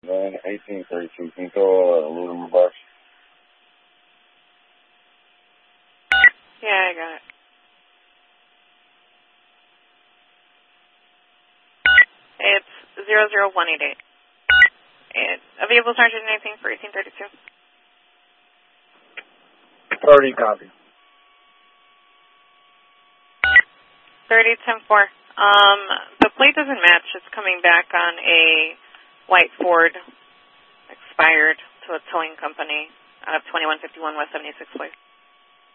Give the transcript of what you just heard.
Then 1832. Can you throw a aluminum box? Yeah, I got it. It's 00188. A vehicle sergeant, anything for 1832? 30 copy. 30-10-4. The plate doesn't match. It's coming back on a white Ford, expired, to a towing company out of 2151 West 76th Place.